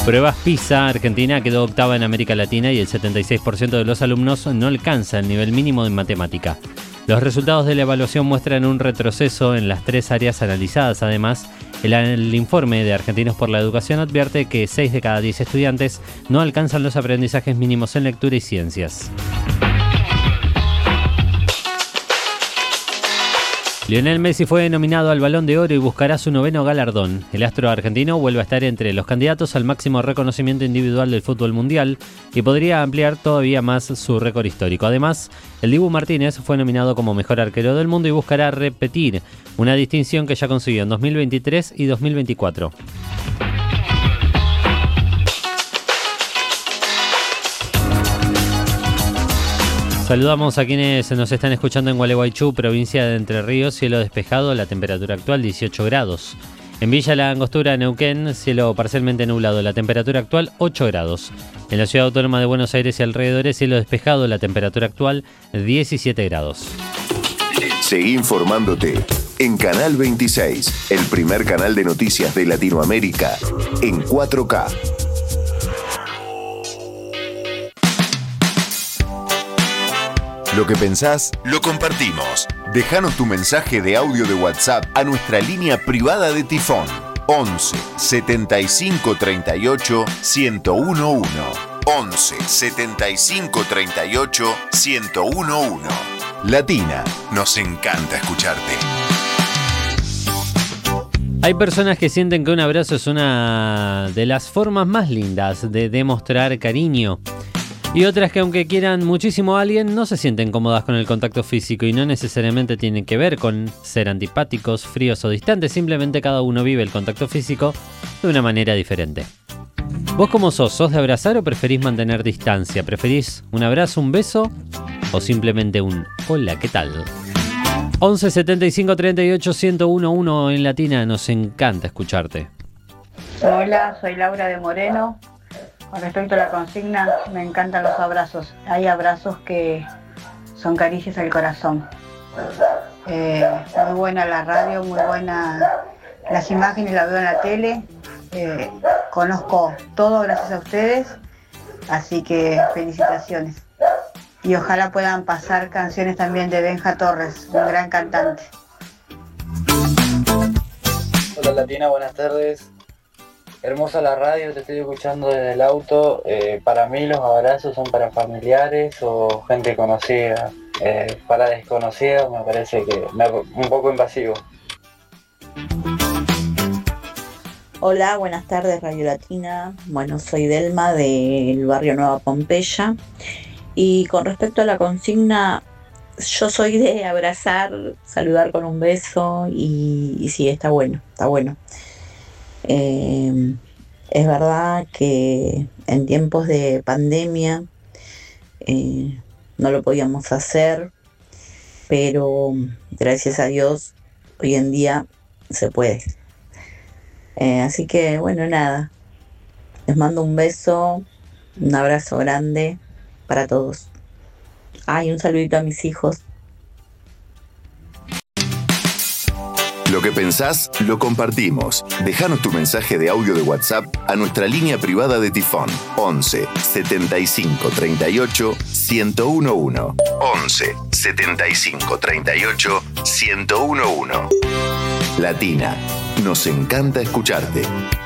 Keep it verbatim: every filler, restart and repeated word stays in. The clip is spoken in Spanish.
Pruebas PISA, Argentina quedó octava en América Latina y el setenta y seis por ciento de los alumnos no alcanza el nivel mínimo en matemática. Los resultados de la evaluación muestran un retroceso en las tres áreas analizadas. Además, el, el informe de Argentinos por la Educación advierte que seis de cada diez estudiantes no alcanzan los aprendizajes mínimos en lectura y ciencias. Lionel Messi fue nominado al Balón de Oro y buscará su noveno galardón. El astro argentino vuelve a estar entre los candidatos al máximo reconocimiento individual del fútbol mundial y podría ampliar todavía más su récord histórico. Además, el Dibu Martínez fue nominado como mejor arquero del mundo y buscará repetir una distinción que ya consiguió en dos mil veintitrés y dos mil veinticuatro. Saludamos a quienes nos están escuchando en Gualeguaychú, provincia de Entre Ríos, cielo despejado, la temperatura actual dieciocho grados. En Villa La Angostura, Neuquén, cielo parcialmente nublado, la temperatura actual ocho grados. En la Ciudad Autónoma de Buenos Aires y alrededores, cielo despejado, la temperatura actual diecisiete grados. Seguí informándote en Canal veintiséis, el primer canal de noticias de Latinoamérica, en cuatro K. Lo que pensás, lo compartimos. Déjanos tu mensaje de audio de WhatsApp a nuestra línea privada de Tifón. once setenta y cinco treinta y ocho ciento uno. once setenta y cinco treinta y ocho ciento uno. Latina, nos encanta escucharte. Hay personas que sienten que un abrazo es una de las formas más lindas de demostrar cariño. Y otras que aunque quieran muchísimo a alguien, no se sienten cómodas con el contacto físico y no necesariamente tienen que ver con ser antipáticos, fríos o distantes. Simplemente cada uno vive el contacto físico de una manera diferente. ¿Vos cómo sos? ¿Sos de abrazar o preferís mantener distancia? ¿Preferís un abrazo, un beso o simplemente un hola, ¿qué tal? once setenta y cinco treinta y ocho ciento uno en Latina, nos encanta escucharte. Hola, soy Laura de Moreno. Con respecto a la consigna, me encantan los abrazos. Hay abrazos que son caricias al corazón. Eh, muy buena la radio, muy buena las imágenes, las veo en la tele. Eh, conozco todo gracias a ustedes, así que felicitaciones. Y ojalá puedan pasar canciones también de Benja Torres, un gran cantante. Hola Latina, buenas tardes. Hermosa la radio, te estoy escuchando desde el auto. Eh, para mí los abrazos son para familiares o gente conocida. Eh, para desconocidos me parece que me, un poco invasivo. Hola, buenas tardes Radio Latina. Bueno, soy Delma del barrio Nueva Pompeya. Y con respecto a la consigna, yo soy de abrazar, saludar con un beso y, y sí, está bueno, está bueno. Eh, es verdad que en tiempos de pandemia eh, no lo podíamos hacer, pero gracias a Dios hoy en día se puede. Eh, así que bueno, nada, les mando un beso, un abrazo grande para todos. Ay, un saludito a mis hijos. Lo que pensás, lo compartimos. Déjanos tu mensaje de audio de WhatsApp a nuestra línea privada de Tifón. once setenta y cinco treinta y ocho ciento uno. once setenta y cinco treinta y ocho ciento uno. Latina, nos encanta escucharte.